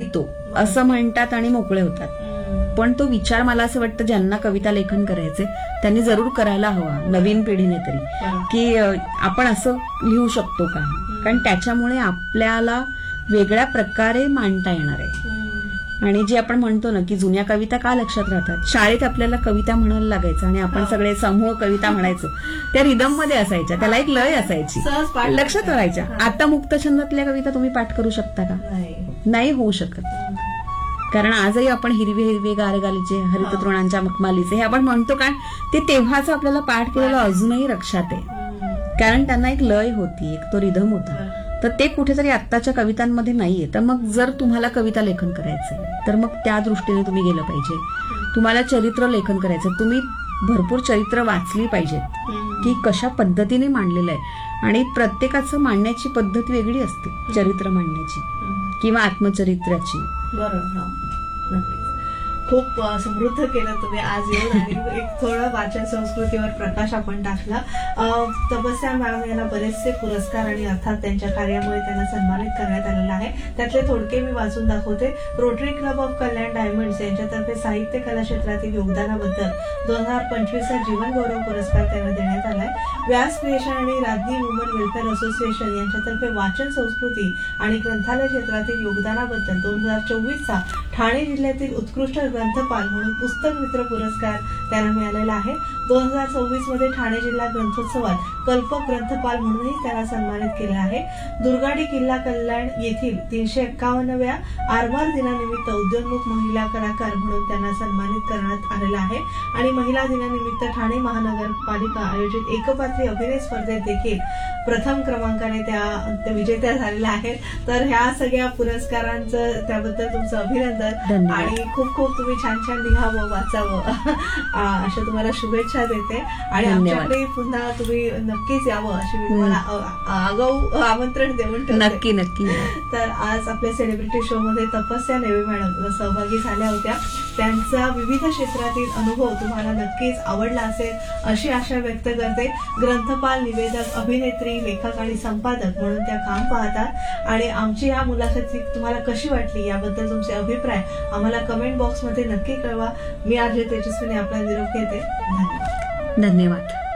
लिहितो असं म्हणतात आणि मोकळे होतात. पण तो विचार मला असं वाटतं ज्यांना कविता लेखन करायचे त्यांनी जरूर करायला हवा, नवीन पिढीने तरी, की आपण असं लिहू शकतो का. कारण त्याच्यामुळे आपल्याला वेगळ्या प्रकारे मांडता येणार आहे. आणि जे आपण म्हणतो ना की जुन्या कविता का लक्षात राहतात, शाळेत आपल्याला कविता म्हणायला लागायचं आणि आपण सगळे समूह कविता म्हणायचो, त्या रिदम मध्ये असायच्या, त्याला एक लय असायची, लक्षात राहायच्या. आता मुक्त छंदातल्या कविता तुम्ही पाठ करू शकता का? नाही होऊ शकत. कारण आजही आपण हिरवे हिरवे गारगालीचे हरित तृणांच्या मखमालीचे हे आपण म्हणतो, कारण ते तेव्हाच आपल्याला पाठ केलेलं अजूनही लक्षात आहे. कारण त्यांना एक लय होती, एक तो रिदम होता. तर ते कुठेतरी आत्ताच्या कवितांमध्ये नाहीये. तर मग जर तुम्हाला कविता लेखन करायचंय तर मग त्या दृष्टीने तुम्ही गेलं पाहिजे. तुम्हाला चरित्र लेखन करायचं, तुम्ही भरपूर चरित्र वाचली पाहिजेत की कशा पद्धतीने मांडलेलं आहे. आणि प्रत्येकाचं मांडण्याची पद्धत वेगळी असते, चरित्र मांडण्याची किंवा आत्मचरित्राची. बरोबर. खूप समृद्ध केलं तुम्ही आज येऊन आणि एक थोडं वाचन संस्कृतीवर प्रकाश आपण टाकला. तपस्या मॅडम यांना बरेचसे पुरस्कार आणि अर्थात त्यांच्या कार्यामुळे त्यांना सन्मानित करण्यात आलेला आहे. त्यातले थोडके मी वाचून दाखवते. Rotary club of Kalyan diamonds यांच्यातर्फे साहित्य कला क्षेत्रातील योगदानाबद्दल 2025चा जीवन गौरव पुरस्कार त्यांना देण्यात आलाय. व्यास क्रिएशन आणि राज्ञी वुमन वेलफेअर असोसिएशन यांच्यातर्फे वाचन संस्कृती आणि ग्रंथालय क्षेत्रातील योगदानाबद्दल 2024चा ठाणे जिल्ह्यातील उत्कृष्ट ग्रंथपाल म्हणून पुस्तक मित्र पुरस्कार त्यांना मिळालेला आहे. 2026 मध्ये ठाणे जिल्हा ग्रंथोत्सवात कल्पक ग्रंथपाल म्हणूनही त्यांना सन्मानित केलं आहे. दुर्गाडी किल्ला कल्याण येथील 351व्या आरमार दिनानिमित्त उद्योन्मुख महिला कलाकार म्हणून त्यांना सन्मानित करण्यात आलेलं आहे. आणि महिला दिनानिमित्त ठाणे महानगरपालिका आयोजित एकपात्री अभिनय स्पर्धेत देखील प्रथम क्रमांकाने त्या विजेत्या झालेल्या आहेत. तर ह्या सगळ्या पुरस्कारांचं त्याबद्दल तुमचं अभिनंदन आणि खूप खूप तुम्ही छान छान लिहावं, वाचावं अशा तुम्हाला शुभेच्छा देते. आणि आमच्याकडे पुन्हा तुम्ही नक्कीच यावं अशी मी तुम्हाला आगाऊ आमंत्रण देऊन नक्की नक्की. तर आज आपल्या सेलिब्रिटी शो मध्ये तपस्या नेवे मॅडम सहभागी झाल्या होत्या. त्यांचा विविध क्षेत्रातील अनुभव तुम्हाला नक्कीच आवडला असेल अशी आशा व्यक्त करते. ग्रंथपाल, निवेदक, अभिनेत्री, लेखक आणि संपादक म्हणून त्या काम पाहतात. आणि आमची या मुलाखती तुम्हाला कशी वाटली याबद्दल तुमचे अभिप्राय आम्हाला कमेंट बॉक्समध्ये नक्की कळवा. मी आरजे तेजस्विनी आपला निरोप घेते. धन्यवाद. धन्यवाद.